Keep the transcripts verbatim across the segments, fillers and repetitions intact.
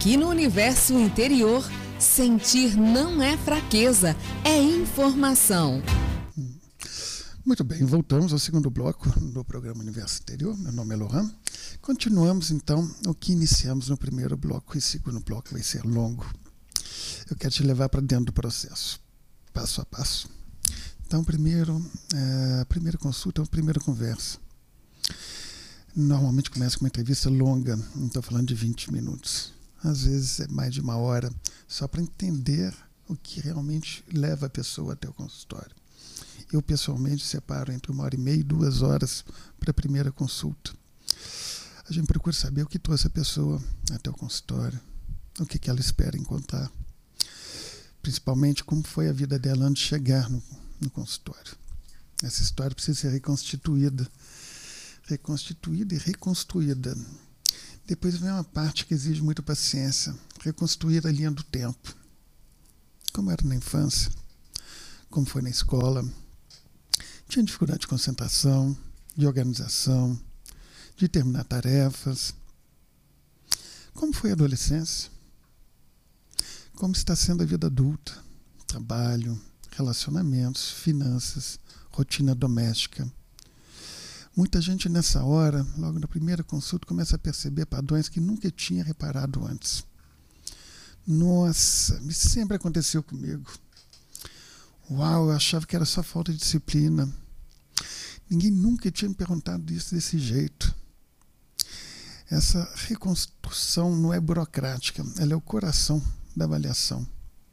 Aqui no Universo Interior, sentir não é fraqueza, é informação. Muito bem, voltamos ao segundo bloco do programa Universo Interior. Meu nome é Lohan. Continuamos, então, o que iniciamos no primeiro bloco. E o segundo bloco vai ser longo. Eu quero te levar para dentro do processo, passo a passo. Então, primeiro, é, a primeira consulta, a primeira conversa. Normalmente começa com uma entrevista longa, não estou falando de vinte minutos. Às vezes é mais de uma hora, só para entender o que realmente leva a pessoa até o consultório. Eu, pessoalmente, separo entre uma hora e meia e duas horas para a primeira consulta. A gente procura saber o que trouxe a pessoa até o consultório, o que, que ela espera encontrar. Principalmente como foi a vida dela antes de chegar no, no consultório. Essa história precisa ser reconstituída. Reconstituída e reconstruída. Depois vem uma parte que exige muita paciência. Reconstruir a linha do tempo. Como era na infância, como foi na escola. Tinha dificuldade de concentração, de organização, de terminar tarefas. Como foi a adolescência? Como está sendo a vida adulta? Trabalho, relacionamentos, finanças, rotina doméstica. Muita gente nessa hora, logo na primeira consulta, começa a perceber padrões que nunca tinha reparado antes. Nossa, me sempre aconteceu comigo. Uau, eu achava que era só falta de disciplina. Ninguém nunca tinha me perguntado isso desse jeito. Essa reconstrução não é burocrática, ela é o coração da avaliação.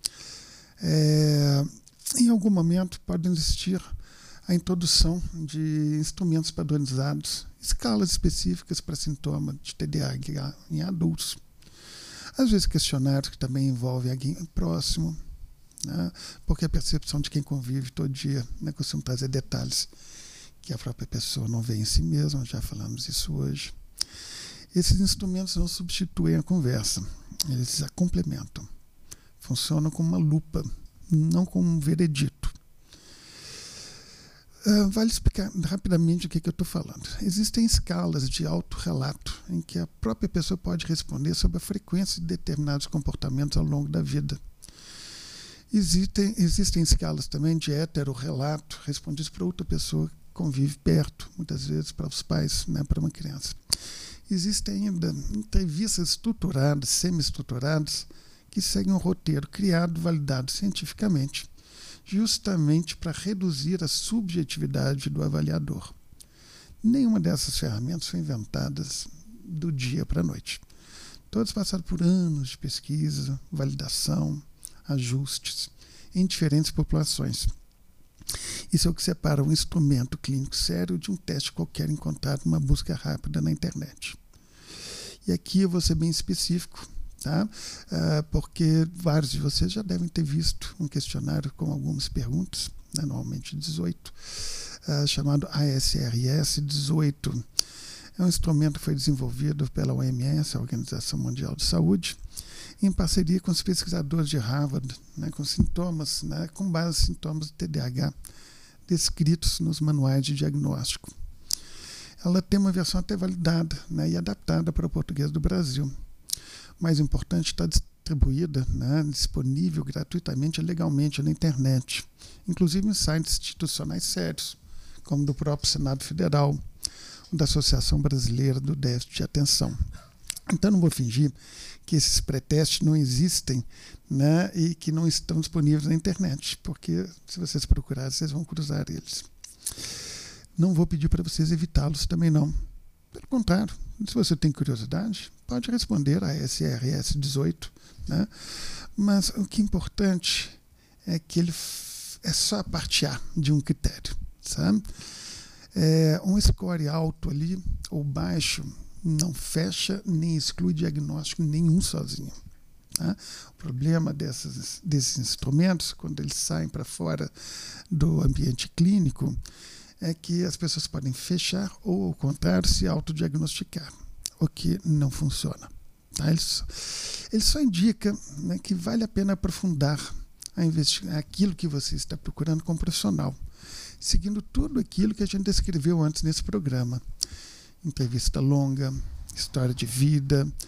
É, em algum momento pode existir a introdução de instrumentos padronizados, escalas específicas para sintoma de T D A H em adultos. Às vezes questionários que também envolvem alguém próximo, né? Porque a percepção de quem convive todo dia, né, costuma trazer detalhes que a própria pessoa não vê em si mesma, já falamos isso hoje. Esses instrumentos não substituem a conversa, eles a complementam. Funcionam como uma lupa, não como um veredito. Uh, vale explicar rapidamente o que, que eu estou falando. Existem escalas de autorrelato em que a própria pessoa pode responder sobre a frequência de determinados comportamentos ao longo da vida. Existem, existem escalas também de heterorrelato, respondidos para outra pessoa que convive perto, muitas vezes para os pais, né, para uma criança. Existem ainda entrevistas estruturadas, semi-estruturadas, que seguem um roteiro criado, validado cientificamente, justamente para reduzir a subjetividade do avaliador. Nenhuma dessas ferramentas foi inventadas do dia para a noite. Todas passaram por anos de pesquisa, validação, ajustes em diferentes populações. Isso é o que separa um instrumento clínico sério de um teste qualquer encontrado numa busca rápida na internet. E aqui eu vou ser bem específico, tá? Uh, porque vários de vocês já devem ter visto um questionário com algumas perguntas, né, normalmente dezoito, uh, chamado A S R S dezoito. É um instrumento que foi desenvolvido pela O M S, a Organização Mundial de Saúde, em parceria com os pesquisadores de Harvard, né, com sintomas, né, com base em sintomas de T D A H descritos nos manuais de diagnóstico. Ela tem uma versão até validada, né, e adaptada para o português do Brasil. Mais importante, está distribuída, né, disponível gratuitamente e legalmente na internet, inclusive em sites institucionais sérios, como do próprio Senado Federal, da Associação Brasileira do Déficit de Atenção. Então, não vou fingir que esses pré-testes não existem, né, e que não estão disponíveis na internet, porque se vocês procurarem, vocês vão cruzar eles. Não vou pedir para vocês evitá-los também não. Pelo contrário, se você tem curiosidade, pode responder a S R S dezoito, né? Mas o que é importante é que ele é só a parte A de um critério, sabe? É, um score alto ali ou baixo não fecha nem exclui diagnóstico nenhum sozinho. Tá? O problema dessas, desses instrumentos, quando eles saem para fora do ambiente clínico, é que as pessoas podem fechar ou, ao contrário, se autodiagnosticar, o que não funciona. Tá? Ele, só, ele só indica, né, que vale a pena aprofundar a investigar aquilo que você está procurando como profissional, seguindo tudo aquilo que a gente descreveu antes nesse programa. Entrevista longa, história de vida,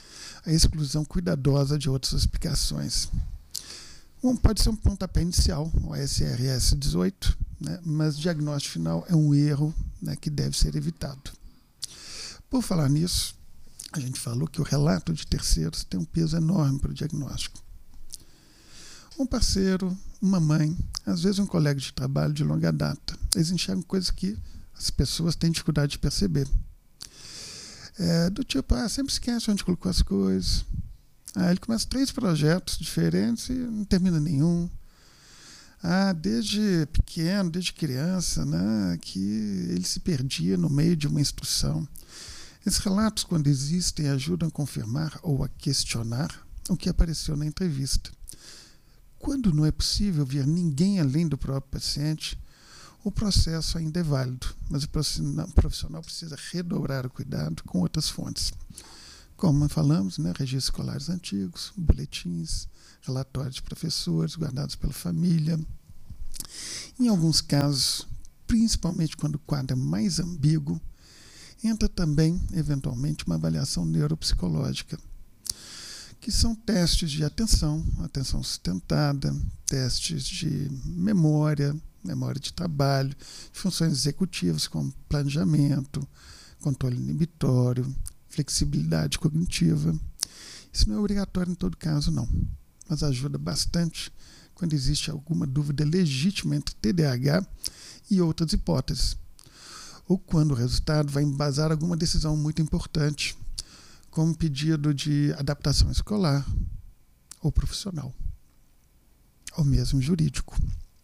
a exclusão cuidadosa de outras explicações. Um pode ser um pontapé inicial, o S R S dezoito, né, mas o diagnóstico final é um erro, né, que deve ser evitado. Por falar nisso, a gente falou que o relato de terceiros tem um peso enorme para o diagnóstico. Um parceiro, uma mãe, às vezes um colega de trabalho de longa data, eles enxergam coisas que as pessoas têm dificuldade de perceber. É, do tipo, ah, sempre esquece onde colocou as coisas. Ah, ele começa três projetos diferentes e não termina nenhum. Ah, desde pequeno, desde criança, né, que ele se perdia no meio de uma instrução. Esses relatos, quando existem, ajudam a confirmar ou a questionar o que apareceu na entrevista. Quando não é possível ver ninguém além do próprio paciente, o processo ainda é válido, mas o profissional precisa redobrar o cuidado com outras fontes. Como falamos, né, registros escolares antigos, boletins, relatórios de professores guardados pela família. Em alguns casos, principalmente quando o quadro é mais ambíguo, entra também, eventualmente, uma avaliação neuropsicológica, que são testes de atenção, atenção sustentada, testes de memória, memória de trabalho, funções executivas como planejamento, controle inibitório, flexibilidade cognitiva. Isso não é obrigatório em todo caso, não, mas ajuda bastante quando existe alguma dúvida legítima entre T D A H e outras hipóteses, ou quando o resultado vai embasar alguma decisão muito importante, como pedido de adaptação escolar ou profissional, ou mesmo jurídico.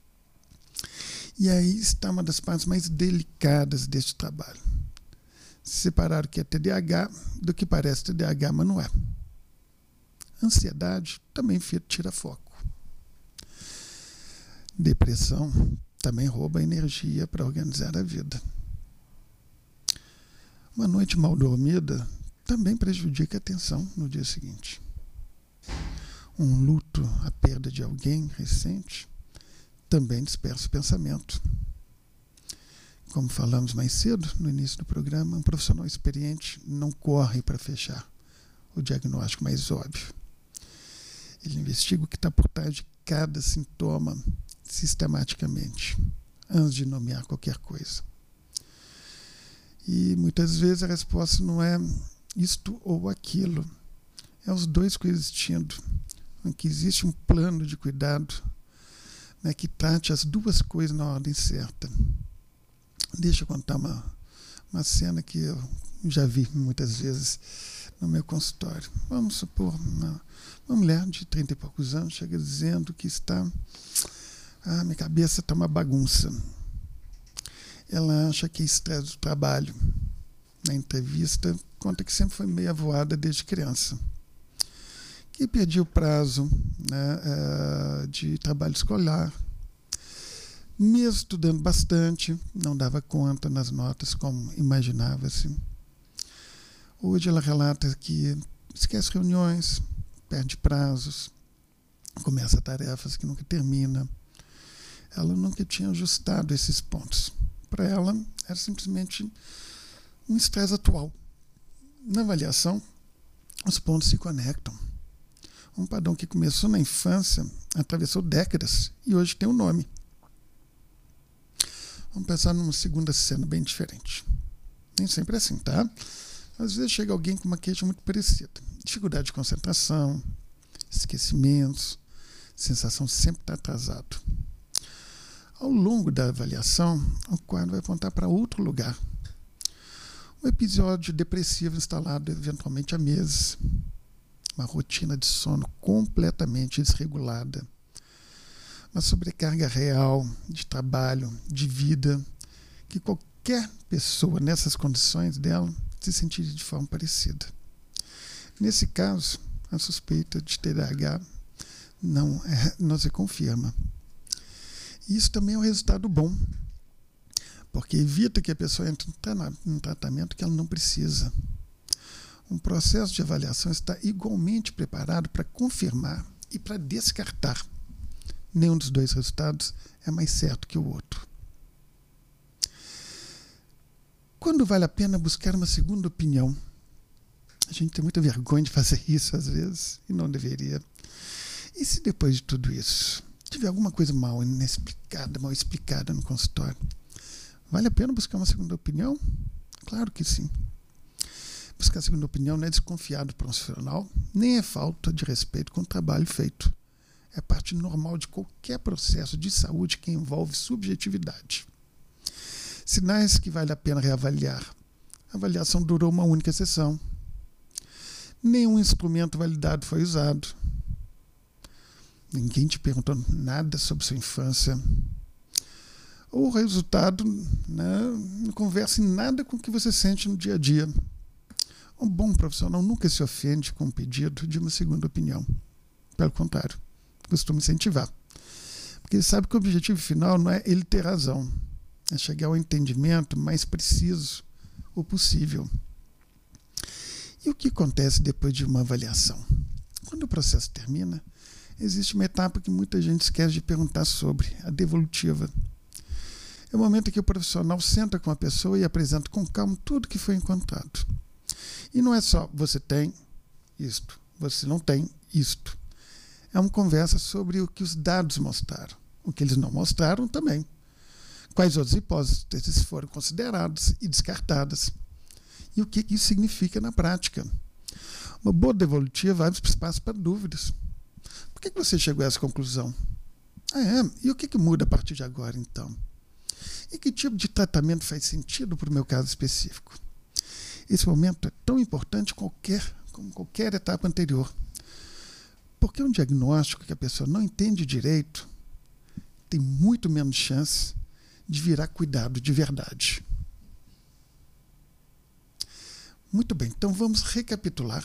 E aí está uma das partes mais delicadas deste trabalho. Separar o que é T D A H do que parece T D A H, mas não é. Ansiedade também tira foco. Depressão também rouba energia para organizar a vida. Uma noite mal dormida também prejudica a atenção no dia seguinte. Um luto, a perda de alguém recente, também dispersa o pensamento. Como falamos mais cedo, no início do programa, um profissional experiente não corre para fechar o diagnóstico mais óbvio. Ele investiga o que está por trás de cada sintoma sistematicamente, antes de nomear qualquer coisa. E muitas vezes a resposta não é isto ou aquilo, é os dois coexistindo, em que existe um plano de cuidado, né, que trate as duas coisas na ordem certa. Deixa eu contar uma, uma cena que eu já vi muitas vezes no meu consultório. Vamos supor, uma, uma mulher de trinta e poucos anos chega dizendo que está... Ah, minha cabeça está uma bagunça. Ela acha que é estresse do trabalho. Na entrevista, conta que sempre foi meio avoada desde criança. Que perdia o prazo, né, de trabalho escolar. Mesmo estudando bastante, não dava conta nas notas como imaginava-se. Hoje ela relata que esquece reuniões, perde prazos, começa tarefas que nunca termina. Ela nunca tinha ajustado esses pontos. Para ela, era simplesmente um estresse atual. Na avaliação, os pontos se conectam. Um padrão que começou na infância, atravessou décadas e hoje tem um nome. Vamos pensar numa segunda cena bem diferente. Nem sempre é assim, tá? Às vezes chega alguém com uma queixa muito parecida. Dificuldade de concentração, esquecimentos, sensação de sempre estar atrasado. Ao longo da avaliação, o quadro vai apontar para outro lugar. Um episódio depressivo instalado eventualmente há meses. Uma rotina de sono completamente desregulada. Uma sobrecarga real de trabalho, de vida, que qualquer pessoa nessas condições dela se sentiria de forma parecida. Nesse caso, a suspeita de T D A H não, é, não se confirma. Isso também é um resultado bom, porque evita que a pessoa entre num tratamento que ela não precisa. Um processo de avaliação está igualmente preparado para confirmar e para descartar. Nenhum dos dois resultados é mais certo que o outro. Quando vale a pena buscar uma segunda opinião? A gente tem muita vergonha de fazer isso às vezes e não deveria. E se depois de tudo isso tiver alguma coisa mal inexplicada, mal explicada no consultório, vale a pena buscar uma segunda opinião? Claro que sim. Buscar a segunda opinião não é desconfiar do profissional, nem é falta de respeito com o trabalho feito. É parte normal de qualquer processo de saúde que envolve subjetividade. Sinais que vale a pena reavaliar. A avaliação durou uma única sessão. Nenhum instrumento validado foi usado. Ninguém te perguntou nada sobre sua infância. O resultado, né, não conversa em nada com o que você sente no dia a dia. Um bom profissional nunca se ofende com o pedido de uma segunda opinião. Pelo contrário, costuma incentivar. Porque ele sabe que o objetivo final não é ele ter razão, é chegar ao entendimento mais preciso o possível. E o que acontece depois de uma avaliação? Quando o processo termina, existe uma etapa que muita gente esquece de perguntar sobre, a devolutiva. É o momento em que o profissional senta com a pessoa e apresenta com calma tudo que foi encontrado. E não é só você tem isto, você não tem isto. É uma conversa sobre o que os dados mostraram, o que eles não mostraram também. Quais outras hipóteses foram consideradas e descartadas. E o que isso significa na prática. Uma boa devolutiva abre espaço para dúvidas. Por que você chegou a essa conclusão? Ah, é? E o que muda a partir de agora, então? E que tipo de tratamento faz sentido para o meu caso específico? Esse momento é tão importante qualquer, como qualquer etapa anterior. Porque um diagnóstico que a pessoa não entende direito tem muito menos chance de virar cuidado de verdade. Muito bem, então vamos recapitular.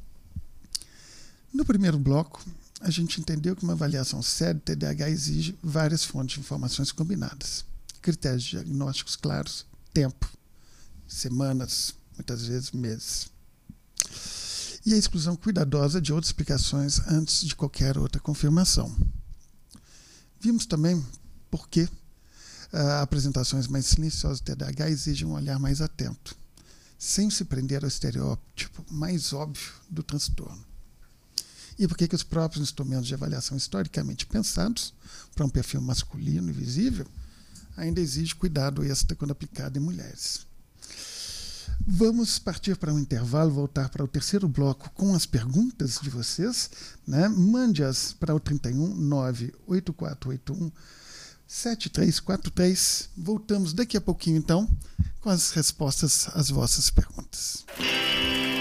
No primeiro bloco, a gente entendeu que uma avaliação séria de T D A H exige várias fontes de informações combinadas. Critérios diagnósticos claros, tempo, semanas, muitas vezes meses. E a exclusão cuidadosa de outras explicações antes de qualquer outra confirmação. Vimos também por que uh, apresentações mais silenciosas de T D A H exigem um olhar mais atento, sem se prender ao estereótipo mais óbvio do transtorno. E por que que os próprios instrumentos de avaliação historicamente pensados para um perfil masculino e visível ainda exigem cuidado extra quando aplicado em mulheres. Vamos partir para um intervalo, voltar para o terceiro bloco com as perguntas de vocês, né? Mande-as para o trinta e um, nove oito quatro oito um, sete três quatro três. Voltamos daqui a pouquinho, então, com as respostas às vossas perguntas.